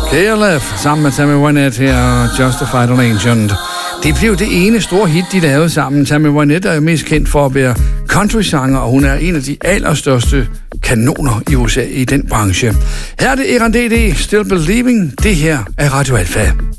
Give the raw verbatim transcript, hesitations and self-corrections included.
K L F sammen med Tammy Wynette her og Justified and Ancient. Det blev det ene store hit, de lavede sammen. Tammy Wynette er jo mest kendt for at være country-sanger, og hun er en af de allerstørste kanoner i U S A i den branche. Her er det Eran D D, Still Believing. Det her er Radio Alfa.